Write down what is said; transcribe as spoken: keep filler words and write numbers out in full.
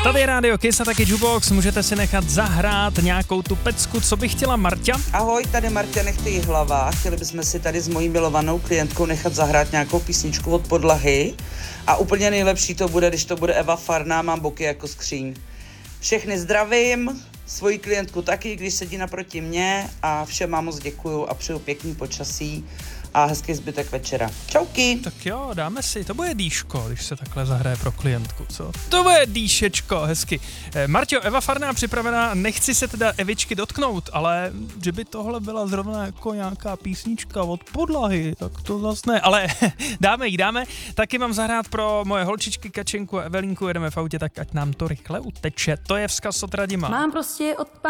Tady je Rádio Kiss a taky Jukebox, můžete si nechat zahrát nějakou tu pecku, co by chtěla Marťa. Ahoj, tady Marťa Nechtej hlava. Chtěli bychom si tady s mojí milovanou klientkou nechat zahrát nějakou písničku od Podlahy. A úplně nejlepší to bude, když to bude Eva Farná, Mám boky jako skříň. Všechny zdravím, svoji klientku taky, když sedí naproti mě a všem vám moc děkuju a přeju pěkný počasí a hezký zbytek večera. Čauky! Tak jo, dáme si, to bude dýško, když se takhle zahraje pro klientku, co? To bude dýšečko, hezky. Eh, Marťo, Eva Farná připravená, nechci se teda Evičky dotknout, ale že by tohle byla zrovna jako nějaká písnička od Podlahy, tak to zas ne, ale dáme jí, dáme. Taky mám zahrát pro moje holčičky Kačenku a Evelínku, jedeme v autě, tak ať nám to rychle uteče. To je vzkaz od Radima. Mám prostě od